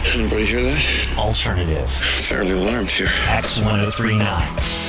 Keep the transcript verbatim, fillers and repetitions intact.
Anybody hear that? Alternative. Fairly alarmed here. X ten thirty-nine.